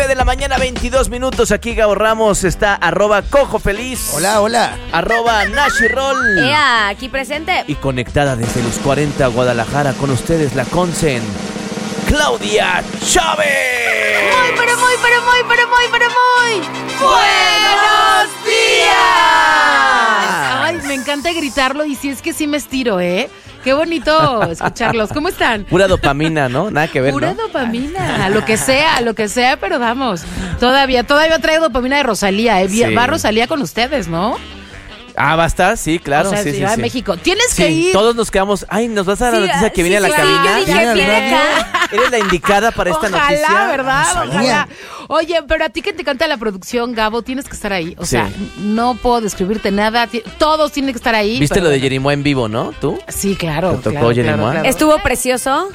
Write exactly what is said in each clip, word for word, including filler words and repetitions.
nueve de la mañana, veintidós minutos. Aquí Gabo Ramos está arroba Cojo Feliz. Hola, hola. Arroba Nashi Roll. Ea, aquí presente. Y conectada desde los cuarenta Guadalajara con ustedes la Consen, Claudia Chávez. Muy, pero muy, pero muy, pero muy, pero muy. ¡Buenos días! Ay, me encanta gritarlo y si es que sí me estiro, ¿eh? Qué bonito escucharlos. ¿Cómo están? Pura dopamina, ¿no? Nada que ver, Pura ¿no? dopamina, lo que sea, lo que sea, pero vamos. Todavía, todavía traigo dopamina de Rosalía, ¿eh? Sí. Va Rosalía con ustedes, ¿no? Ah, ¿va a estar? Sí, claro. O sea, sí, sí, Ciudad de sí. México. Tienes Sí, que ir. todos nos quedamos. Ay, ¿nos vas a dar la Sí, noticia que sí, viene a la sí, cabina? yo dije, ¿Viene viene al acá. ¿Eres la indicada para esta Ojalá, noticia? ¿verdad? Rosalía. Ojalá. Oye, pero a ti que te encanta la producción, Gabo, tienes que estar ahí. O Sí. sea, no puedo describirte nada. Ti- Todos tienen que estar ahí. ¿Viste pero lo de bueno. Jerimoa en vivo, no? ¿Tú? Sí, claro. ¿Te tocó claro, Jerimoa? claro, claro. Estuvo precioso.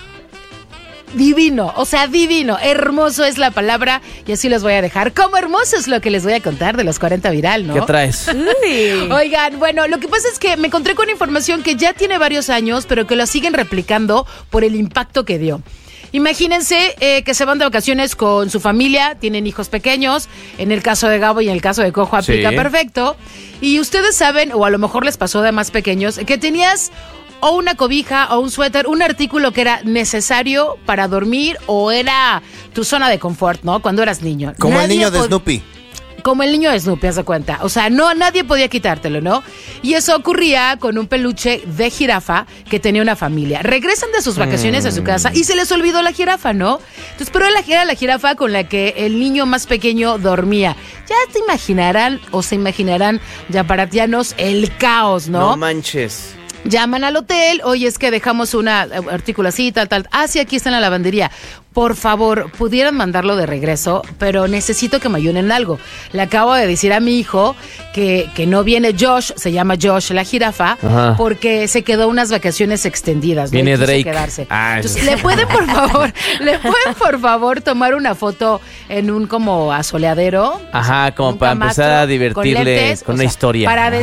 Divino, o sea, divino, hermoso es la palabra y así los voy a dejar. Como hermoso es lo que les voy a contar de los cuarenta viral, ¿no? ¿Qué traes? Uy. Oigan, bueno, lo que pasa es que me encontré con información que ya tiene varios años, pero que lo siguen replicando por el impacto que dio. Imagínense eh, que se van de vacaciones con su familia, tienen hijos pequeños, en el caso de Gabo y en el caso de Cojo aplica Sí. perfecto. Y ustedes saben, o a lo mejor les pasó de más pequeños, que tenías o una cobija o un suéter, un artículo que era necesario para dormir o era tu zona de confort, ¿no? Cuando eras niño. Como el Nadie niño de pod- Snoopy. Como el niño de Snoopy, haz de cuenta. O sea, no, nadie podía quitártelo, ¿no? Y eso ocurría con un peluche de jirafa que tenía una familia. Regresan de sus vacaciones a su casa y se les olvidó la jirafa, ¿no? Entonces, pero era la, era la jirafa con la que el niño más pequeño dormía. Ya te imaginarán o se imaginarán, yaparatianos, el caos, ¿no? No manches. Llaman al hotel, oye, es que dejamos un artículo así, tal, tal. Ah, sí, aquí está en la lavandería. Por favor, pudieran mandarlo de regreso, pero necesito que me ayuden en algo. Le acabo de decir a mi hijo que, que no viene Josh, se llama Josh la jirafa, Ajá. porque se quedó unas vacaciones extendidas. ¿no? Viene Y quiso Drake. quedarse. Ah, Entonces, eso. ¿le pueden, por favor, le pueden, por favor, tomar una foto en un como asoleadero? Ajá, como Un para camastro empezar a con divertirle lentes, con o una sea, historia. Para Ajá.